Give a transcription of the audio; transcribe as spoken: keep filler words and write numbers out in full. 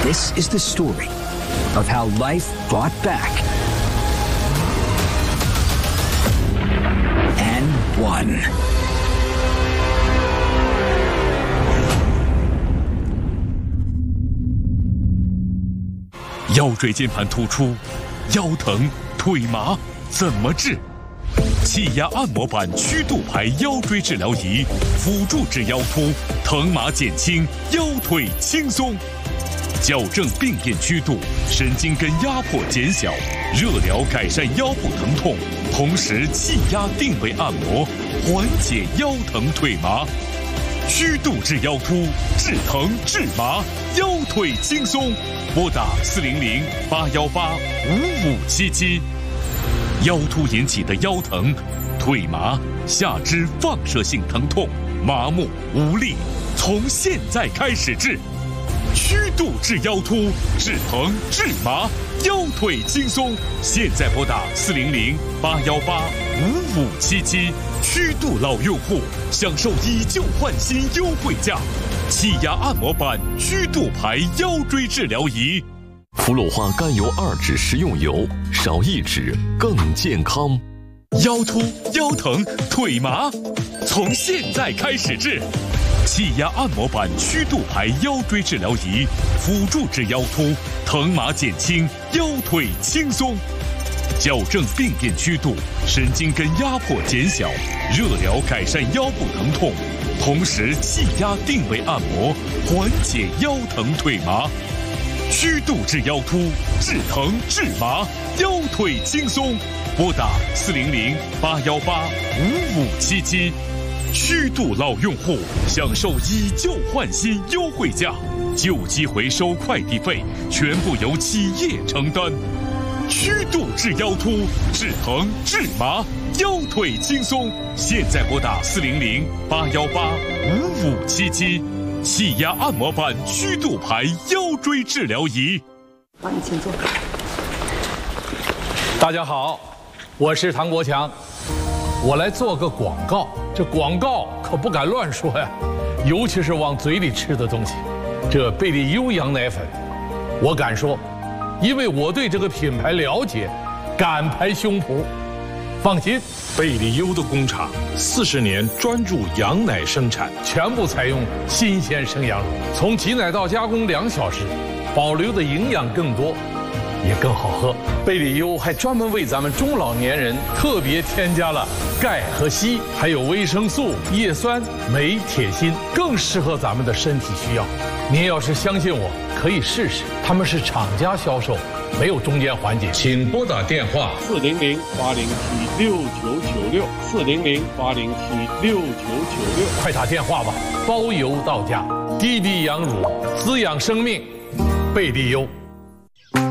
This is the story of how life fought back and won. 腰椎间盘突出，腰疼、腿麻怎么治？气压按摩板曲度牌腰椎治疗仪，辅助治腰突，疼麻减轻，腰腿轻松。矫正病变曲度，神经根压迫减小，热疗改善腰部疼痛，同时气压定位按摩，缓解腰疼腿麻。曲度治腰突，治疼治麻，腰腿轻松。拨打四零零八幺八五五七七。腰突引起的腰疼、腿麻、下肢放射性疼痛、麻木无力，从现在开始治。曲度治腰突，治疼治麻，腰腿轻松。现在拨打四零零八幺八五五七七。曲度老用户享受以旧换新优惠价，气压按摩板曲度牌腰椎治疗仪。 氟鲁化甘油二酯食用油，少一酯更健康。 腰突、腰疼、腿麻，从现在开始治。气压按摩板曲度牌腰椎治疗仪，辅助治腰突，疼麻减轻，腰腿轻松。矫正病变曲度，神经根压迫减小，热疗改善腰部疼痛，同时气压定位按摩，缓解腰疼腿麻。曲度治腰突，治疼治麻，腰腿轻松。拨打四零零八幺八五五七七。曲度老用户享受以旧换新优惠价，旧机回收快递费全部由企业承担。曲度治腰突，治疼治麻，腰腿轻松。现在拨打四零零八幺八五五七七。气压按摩板曲度牌腰椎治疗仪。 好，你请坐。 大家好，我是唐国强，我来做个广告。这广告可不敢乱说呀，尤其是往嘴里吃的东西。这贝利优羊奶粉，我敢说，因为我对这个品牌了解，敢拍胸脯。放心， 贝利优的工厂四十年专注羊奶生产， 全部采用新鲜生羊乳，从挤奶到加工两小时，保留的营养更多，也更好喝。贝利优还专门为咱们中老年人特别添加了钙和硒，还有维生素、叶酸、镁、铁、锌，更适合咱们的身体需要。您要是相信我，可以试试。他们是厂家销售，没有中间环节。请拨打电话四零零八零七六九九六，四零零八零七六九九六， 快打电话吧，包邮到家。低低羊乳，滋养生命，贝利优。